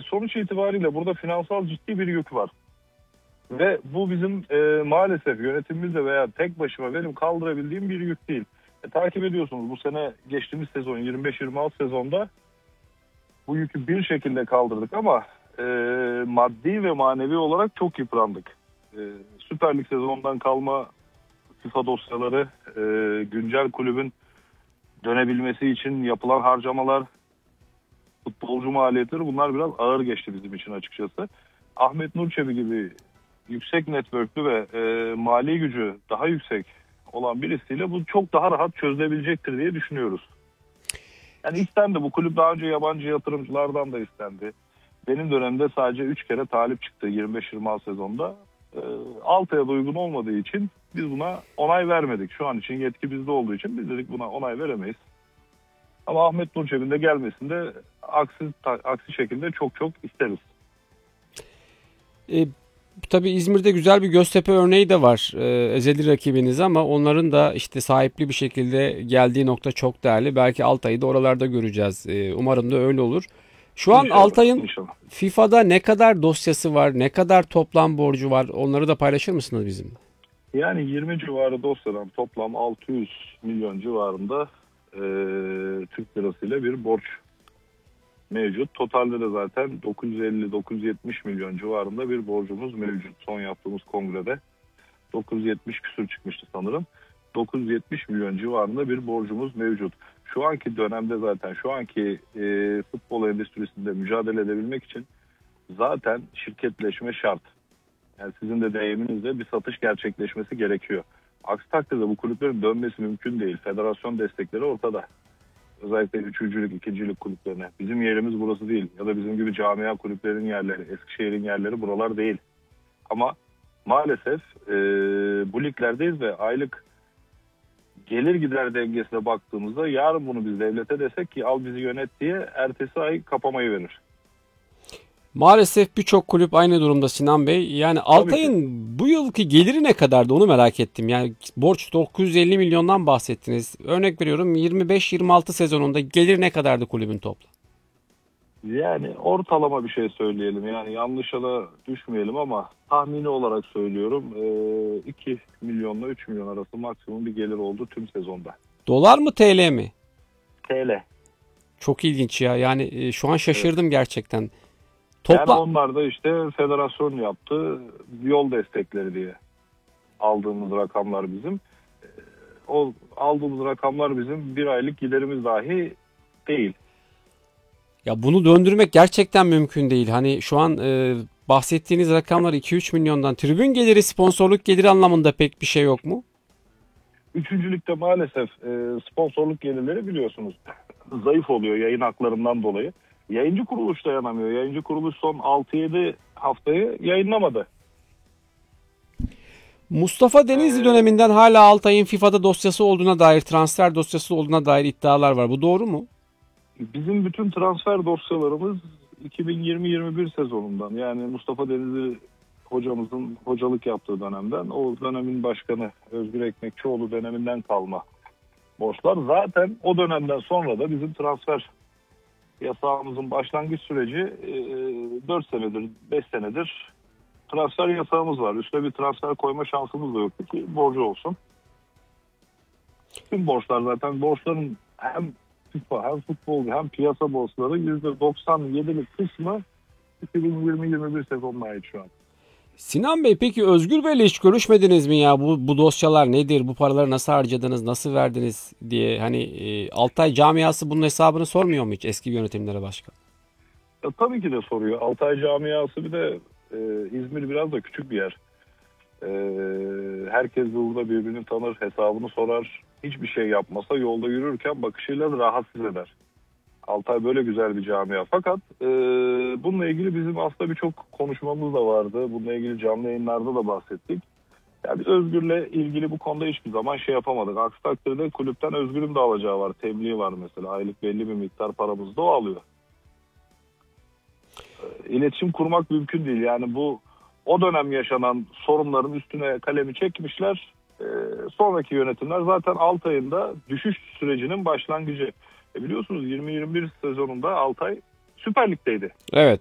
sonuç itibariyle burada finansal ciddi bir yük var. Ve bu bizim maalesef yönetimimizle veya tek başıma benim kaldırabildiğim bir yük değil. Takip ediyorsunuz bu sene geçtiğimiz sezon 25-26 sezonda bu yükü bir şekilde kaldırdık ama maddi ve manevi olarak çok yıprandık. Süper Lig sezonundan kalma FIFA dosyaları, güncel kulübün dönebilmesi için yapılan harcamalar, futbolcu maliyetleri bunlar biraz ağır geçti bizim için açıkçası. Ahmet Nur Çebi gibi yüksek network'lü ve mali gücü daha yüksek olan birisiyle bu çok daha rahat çözülebilecektir diye düşünüyoruz. Yani istendi, bu kulüp daha önce yabancı yatırımcılardan da istendi. Benim dönemde sadece 3 kere talip çıktı 25-26 sezonda. Altya'ya da uygun olmadığı için biz buna onay vermedik. Şu an için yetki bizde olduğu için biz dedik buna onay veremeyiz. Ama Ahmet Nur Çebi'nin de gelmesini de aksi şekilde çok çok isteriz. Tabii İzmir'de güzel bir Göztepe örneği de var. Ezeli rakibiniz ama onların da işte sahipli bir şekilde geldiği nokta çok değerli. Belki Altay'ı da oralarda göreceğiz. Umarım da öyle olur. Şu an Altay'ın FIFA'da ne kadar dosyası var, ne kadar toplam borcu var, onları da paylaşır mısınız bizimle? Yani 20 civarı dosyadan toplam 600 milyon civarında Türk lirasıyla bir borç mevcut. Totalde de zaten 950-970 milyon civarında bir borcumuz mevcut. Son yaptığımız kongrede 970 küsur çıkmıştı sanırım. 970 milyon civarında bir borcumuz mevcut. Şu anki dönemde zaten şu anki futbol endüstrisinde mücadele edebilmek için zaten şirketleşme şart. Yani sizin de deyiminizle bir satış gerçekleşmesi gerekiyor. Aksi takdirde bu kulüplerin dönmesi mümkün değil. Federasyon destekleri ortada. Özellikle üçüncülük, ikincilik kulüplerine. Bizim yerimiz burası değil. Ya da bizim gibi camia kulüplerinin yerleri, Eskişehir'in yerleri buralar değil. Ama maalesef bu liglerdeyiz ve aylık gelir gider dengesine baktığımızda yarın bunu biz devlete desek ki al bizi yönet diye ertesi ay kapamayı verir. Maalesef birçok kulüp aynı durumda Sinan Bey. Yani Altay'ın bu yılki geliri ne kadardı onu merak ettim. Yani borç 950 milyondan bahsettiniz. Örnek veriyorum 25-26 sezonunda gelir ne kadardı kulübün toplam? Yani ortalama bir şey söyleyelim. Yani yanlışa da düşmeyelim ama tahmini olarak söylüyorum 2 milyonla 3 milyon arası maksimum bir gelir oldu tüm sezonda. Dolar mı TL mi? TL. Çok ilginç ya. Yani şu an şaşırdım gerçekten. Yani onlar da işte federasyon yaptı, yol destekleri diye aldığımız rakamlar bizim. O aldığımız rakamlar bizim bir aylık giderimiz dahi değil. Ya bunu döndürmek gerçekten mümkün değil. Hani şu an bahsettiğiniz rakamlar 2-3 milyondan. Tribün geliri, sponsorluk geliri anlamında pek bir şey yok mu? Üçüncülükte maalesef sponsorluk gelirleri biliyorsunuz zayıf oluyor yayın haklarından dolayı. Yayıncı kuruluş dayanamıyor. Yayıncı kuruluş son 6-7 haftayı yayınlamadı. Mustafa Denizli döneminden hala Altay'ın FIFA'da dosyası olduğuna dair, transfer dosyası olduğuna dair iddialar var. Bu doğru mu? Bizim bütün transfer dosyalarımız 2020-21 sezonundan. Yani Mustafa Denizli hocamızın hocalık yaptığı dönemden, o dönemin başkanı Özgür Ekmekçioğlu döneminden kalma borçlar. Zaten o dönemden sonra da bizim transfer yasağımızın başlangıç süreci 4 senedir, 5 senedir transfer yasağımız var. Üstüne bir transfer koyma şansımız da yoktu ki borcu olsun. Tüm borçlar zaten borçların hem FIFA hem futbol hem piyasa borçları %97'lik kısmı 2020-21 sezonuna ait şu an. Sinan Bey peki Özgür Bey'le hiç görüşmediniz mi ya? Bu dosyalar nedir? Bu paraları nasıl harcadınız? Nasıl verdiniz diye. Hani Altay camiası bunun hesabını sormuyor mu hiç eski yönetimlere başkan? Tabii ki de soruyor. Altay camiası bir de İzmir biraz da küçük bir yer. Herkes burada birbirini tanır, hesabını sorar. Hiçbir şey yapmasa yolda yürürken bakışıyla da rahatsız eder. Altay böyle güzel bir camia. Fakat bununla ilgili bizim aslında birçok konuşmamız da vardı. Bununla ilgili canlı yayınlarda da bahsettik. Yani biz Özgür'le ilgili bu konuda hiçbir zaman şey yapamadık. Aksi takdirde kulüpten Özgür'ün de alacağı var. Tebliği var mesela. Aylık belli bir miktar paramızı da o alıyor. İletişim kurmak mümkün değil. Yani o dönem yaşanan sorunların üstüne kalemi çekmişler. Sonraki yönetimler zaten Altay'ın da düşüş sürecinin başlangıcı. Biliyorsunuz 20-21 sezonunda Altay Süper Lig'deydi. Evet.